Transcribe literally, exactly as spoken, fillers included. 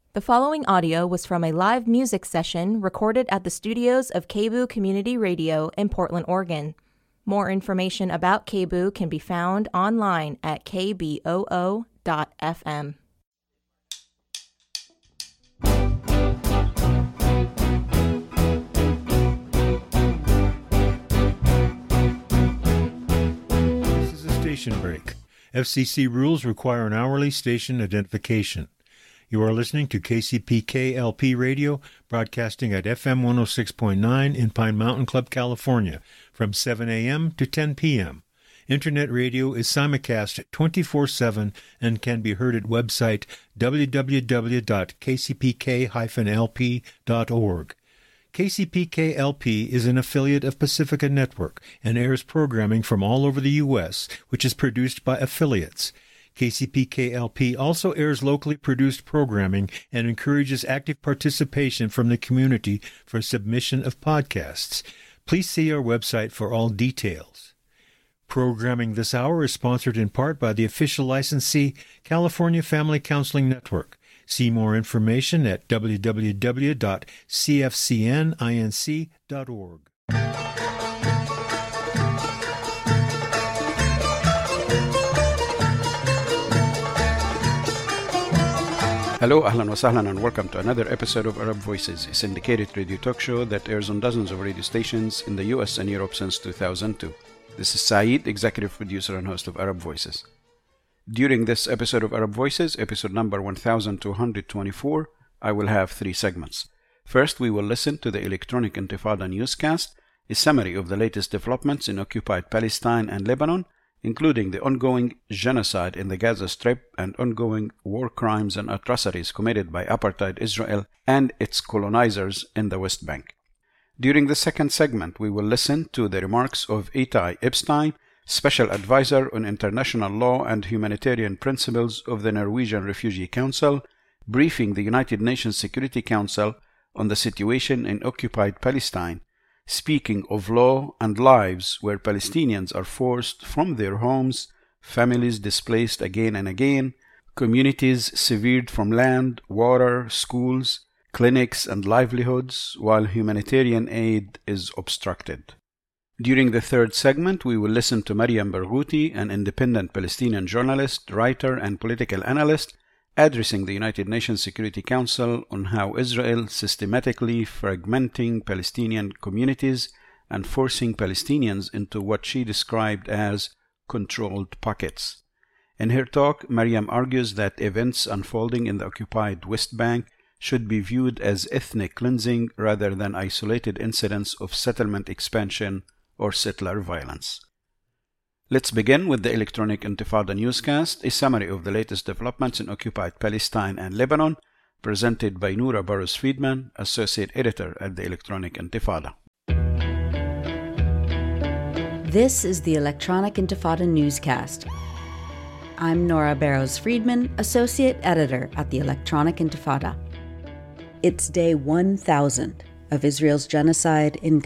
The following audio was from a live music session recorded at the studios of K B O O Community Radio in Portland, Oregon. More information about K B O O can be found online at k b o o dot f m. This is a station break. F C C rules require an hourly station identification. You are listening to K C P K L P Radio, broadcasting at F M one oh six point nine in Pine Mountain Club, California, from seven a.m. to ten p.m. Internet radio is simulcast twenty-four seven and can be heard at website w w w dot k c p k dash l p dot org. K C P K L P is an affiliate of Pacifica Network and airs programming from all over the U S, which is produced by affiliates. K C P K L P also airs locally produced programming and encourages active participation from the community for submission of podcasts. Please see our website for all details. Programming this hour is sponsored in part by the official licensee, California Family Counseling Network. See more information at w w w dot c f c n inc dot org. Hello, ahlan wa sahlan, and welcome to another episode of Arab Voices, a syndicated radio talk show that airs on dozens of radio stations in the U S and Europe since two thousand two. This is Saeed, executive producer and host of Arab Voices. During this episode of Arab Voices, episode number one thousand two hundred twenty-four, I will have three segments. First, we will listen to the Electronic Intifada newscast, a summary of the latest developments in occupied Palestine and Lebanon, including the ongoing genocide in the Gaza Strip and ongoing war crimes and atrocities committed by apartheid Israel and its colonizers in the West Bank. During the second segment, we will listen to the remarks of Itai Epstein, Special Advisor on International Law and Humanitarian Principles of the Norwegian Refugee Council, briefing the United Nations Security Council on the situation in occupied Palestine, speaking of law and lives where Palestinians are forced from their homes, families displaced again and again, communities severed from land, water, schools, clinics, and livelihoods, while humanitarian aid is obstructed. During the third segment, we will listen to Mariam Barghouti, an independent Palestinian journalist, writer, and political analyst, addressing the United Nations Security Council on how Israel systematically fragmenting Palestinian communities and forcing Palestinians into what she described as controlled pockets. In her talk, Mariam argues that events unfolding in the occupied West Bank should be viewed as ethnic cleansing rather than isolated incidents of settlement expansion or settler violence. Let's begin with the Electronic Intifada newscast, a summary of the latest developments in occupied Palestine and Lebanon, presented by Noura Burrows-Friedman, Associate Editor at the Electronic Intifada. This is the Electronic Intifada newscast. I'm Noura Burrows-Friedman, Associate Editor at the Electronic Intifada. It's day one thousand of Israel's genocide in